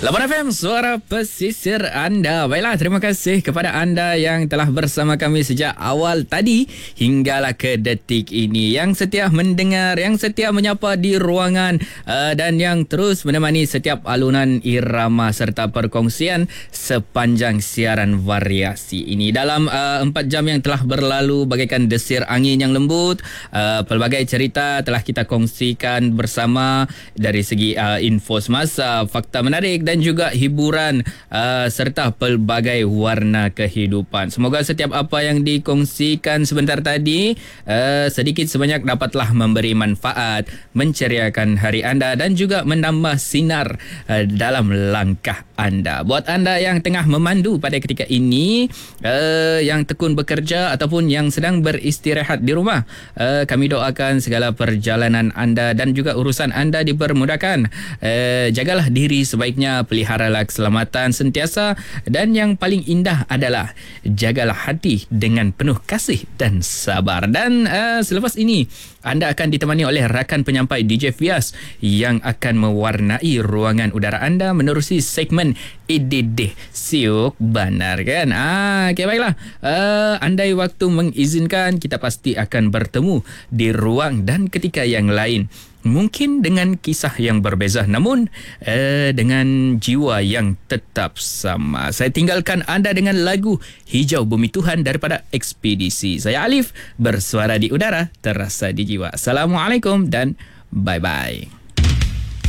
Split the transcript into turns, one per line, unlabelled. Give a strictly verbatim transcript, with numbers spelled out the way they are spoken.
lapan F M, suara pesisir anda. Baiklah, terima kasih kepada anda yang telah bersama kami sejak awal tadi hinggalah ke detik ini. Yang setia mendengar, yang setia menyapa di ruangan uh, dan yang terus menemani setiap alunan irama serta perkongsian sepanjang siaran variasi ini. Dalam uh, empat jam yang telah berlalu bagaikan desir angin yang lembut, uh, pelbagai cerita telah kita kongsikan bersama dari segi uh, info semasa, fakta menarik dan juga hiburan uh, serta pelbagai warna kehidupan. Semoga setiap apa yang dikongsikan sebentar tadi uh, sedikit sebanyak dapatlah memberi manfaat, menceriakan hari anda dan juga menambah sinar uh, dalam langkah anda. Buat anda yang tengah memandu pada ketika ini, uh, yang tekun bekerja ataupun yang sedang beristirahat di rumah, uh, kami doakan segala perjalanan anda dan juga urusan anda dipermudahkan. Uh, jagalah diri sebaiknya, peliharalah keselamatan sentiasa dan yang paling indah adalah jagalah hati dengan penuh kasih dan sabar. Dan uh, selepas ini anda akan ditemani oleh rakan penyampai D J Fias yang akan mewarnai ruangan udara anda menerusi segmen Ididih Siuk Banar, kan? Ah, okay, baiklah. Uh, andai waktu mengizinkan, kita pasti akan bertemu di ruang dan ketika yang lain. Mungkin dengan kisah yang berbeza, namun uh, dengan jiwa yang tetap sama. Saya tinggalkan anda dengan lagu Hijau Bumi Tuhan daripada Ekspedisi. Saya Alif, bersuara di udara, terasa di jiwa. Assalamualaikum dan bye-bye.